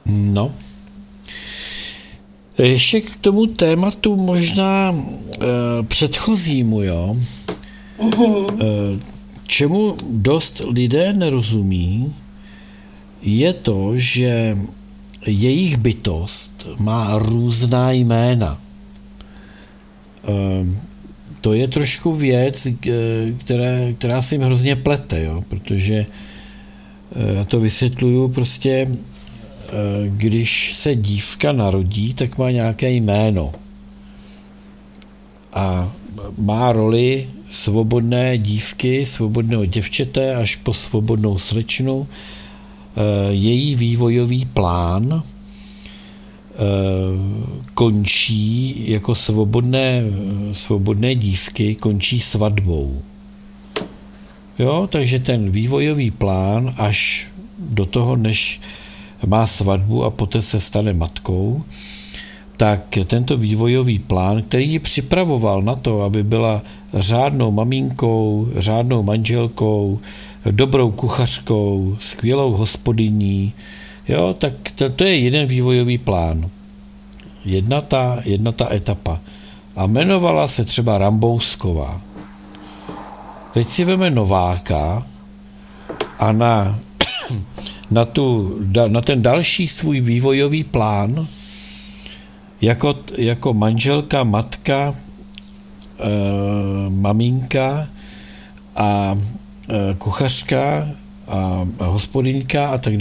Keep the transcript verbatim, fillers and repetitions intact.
No. Ještě k tomu tématu možná e, předchozímu, jo. Mm-hmm. E, čemu dost lidé nerozumí, je to, že jejich bytost má různá jména. E, to je trošku věc, které, která se jim hrozně plete, jo, protože já to vysvětluju prostě, když se dívka narodí, tak má nějaké jméno. A má roli svobodné dívky, svobodného děvčete až po svobodnou slečnu. Její vývojový plán končí jako svobodné, svobodné dívky, končí svatbou. Jo, takže ten vývojový plán až do toho, než má svatbu a poté se stane matkou, tak tento vývojový plán, který ji připravoval na to, aby byla řádnou maminkou, řádnou manželkou, dobrou kuchařkou, skvělou hospodyní, jo, tak to, to je jeden vývojový plán. Jedna ta, jedna ta etapa. A jmenovala se třeba Rambousková. Teď si veme Nováka a na, na, tu, na ten další svůj vývojový plán jako, jako manželka, matka, e, maminka a e, kuchařka a, a hospodyňka a tak dále